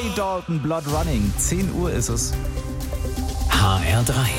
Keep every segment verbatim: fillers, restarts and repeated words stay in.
Bonnie Dalton, Blood Running. zehn Uhr ist es. H R drei.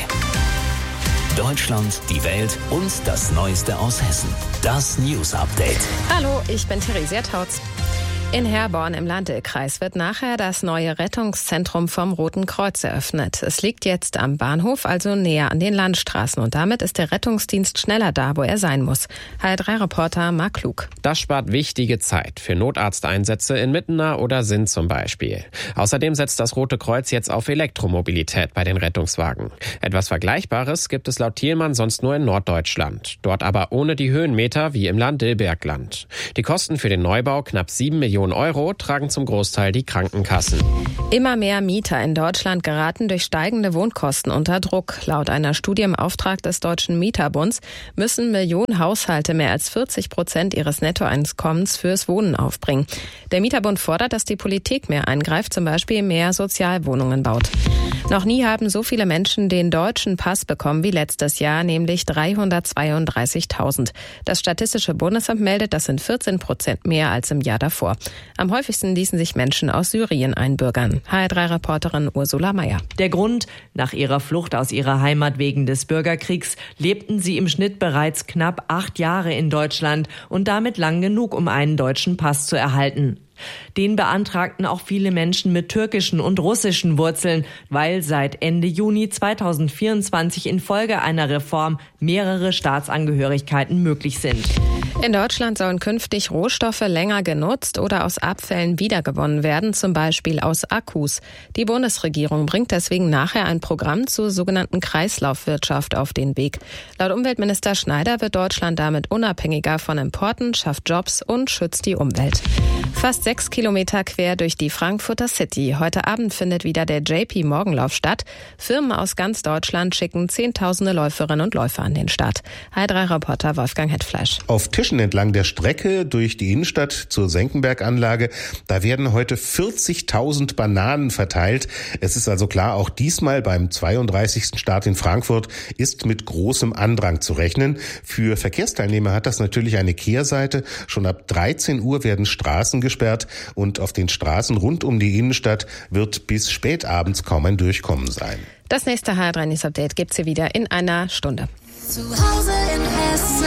Deutschland, die Welt und das Neueste aus Hessen. Das News Update. Hallo, ich bin Theresia Tautz. In Herborn im Landl-Kreis wird nachher das neue Rettungszentrum vom Roten Kreuz eröffnet. Es liegt jetzt am Bahnhof, also näher an den Landstraßen. Und damit ist der Rettungsdienst schneller da, wo er sein muss. H R drei Reporter Marc Klug. Das spart wichtige Zeit für Notarzteinsätze in Mittenau oder Sinn zum Beispiel. Außerdem setzt das Rote Kreuz jetzt auf Elektromobilität bei den Rettungswagen. Etwas Vergleichbares gibt es laut Thielmann sonst nur in Norddeutschland. Dort aber ohne die Höhenmeter wie im Landl-Bergland. Die Kosten für den Neubau, knapp sieben Millionen Euro, tragen zum Großteil die Krankenkassen. Immer mehr Mieter in Deutschland geraten durch steigende Wohnkosten unter Druck. Laut einer Studie im Auftrag des Deutschen Mieterbunds müssen Millionen Haushalte mehr als vierzig Prozent ihres Nettoeinkommens fürs Wohnen aufbringen. Der Mieterbund fordert, dass die Politik mehr eingreift, zum Beispiel mehr Sozialwohnungen baut. Noch nie haben so viele Menschen den deutschen Pass bekommen wie letztes Jahr, nämlich dreihundertzweiunddreißigtausend. Das Statistische Bundesamt meldet, das sind vierzehn Prozent mehr als im Jahr davor. Am häufigsten ließen sich Menschen aus Syrien einbürgern. H R drei Reporterin Ursula Mayer. Der Grund: Nach ihrer Flucht aus ihrer Heimat wegen des Bürgerkriegs lebten sie im Schnitt bereits knapp acht Jahre in Deutschland und damit lang genug, um einen deutschen Pass zu erhalten. Den beantragten auch viele Menschen mit türkischen und russischen Wurzeln, weil seit Ende Juni zweitausendvierundzwanzig infolge einer Reform mehrere Staatsangehörigkeiten möglich sind. In Deutschland sollen künftig Rohstoffe länger genutzt oder aus Abfällen wiedergewonnen werden, zum Beispiel aus Akkus. Die Bundesregierung bringt deswegen nachher ein Programm zur sogenannten Kreislaufwirtschaft auf den Weg. Laut Umweltminister Schneider wird Deutschland damit unabhängiger von Importen, schafft Jobs und schützt die Umwelt. Fast sechs Kilometer quer durch die Frankfurter City. Heute Abend findet wieder der J P Morgenlauf statt. Firmen aus ganz Deutschland schicken Zehntausende Läuferinnen und Läufer an den Start. H R drei Reporter Wolfgang Hetfleisch. Auf Tischen entlang der Strecke durch die Innenstadt zur Senckenberg-Anlage, da werden heute vierzigtausend Bananen verteilt. Es ist also klar, auch diesmal beim zweiunddreißigsten Start in Frankfurt ist mit großem Andrang zu rechnen. Für Verkehrsteilnehmer hat das natürlich eine Kehrseite. Schon ab dreizehn Uhr werden Straßen gesperrt und auf den Straßen rund um die Innenstadt wird bis spät abends kaum ein Durchkommen sein. Das nächste H R drei News Update gibt's hier wieder in einer Stunde. Zu Hause in Hessen.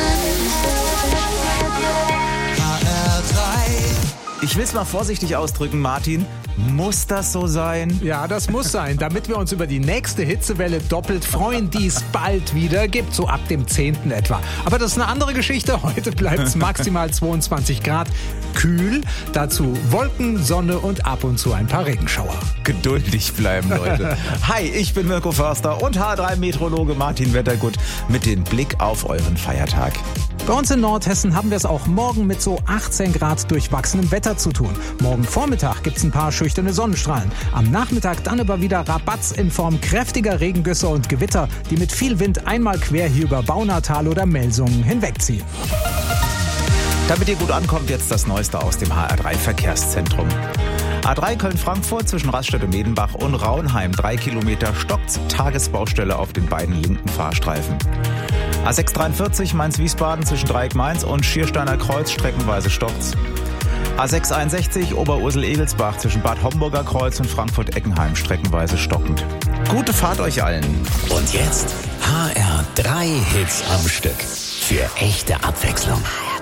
H R drei. Ich will es mal vorsichtig ausdrücken, Martin. Muss das so sein? Ja, das muss sein, damit wir uns über die nächste Hitzewelle doppelt freuen, die es bald wieder gibt, so ab dem zehnten etwa. Aber das ist eine andere Geschichte. Heute bleibt es maximal zweiundzwanzig Grad, kühl, dazu Wolken, Sonne und ab und zu ein paar Regenschauer. Geduldig bleiben, Leute. Hi, ich bin Mirko Förster und H R drei Meteorologe Martin Wettergut mit dem Blick auf euren Feiertag. Bei uns in Nordhessen haben wir es auch morgen mit so achtzehn Grad durchwachsenem Wetter zu tun. Morgen Vormittag gibt es ein paar schüchterne Sonnenstrahlen. Am Nachmittag dann aber wieder Rabatz in Form kräftiger Regengüsse und Gewitter, die mit viel Wind einmal quer hier über Baunatal oder Melsungen hinwegziehen. Damit ihr gut ankommt, jetzt das Neueste aus dem H R drei Verkehrszentrum. A drei Köln-Frankfurt zwischen Raststätte und Medenbach und Rauenheim. Drei Kilometer stockt Tagesbaustelle auf den beiden linken Fahrstreifen. A sechs dreiundvierzig Mainz-Wiesbaden zwischen Dreieck-Mainz und Schiersteiner Kreuz streckenweise stockt's. A sechs einundsechzig Oberursel-Egelsbach zwischen Bad Homburger Kreuz und Frankfurt-Eckenheim streckenweise stockend. Gute Fahrt euch allen. Und jetzt H R drei Hits am Stück. Für echte Abwechslung.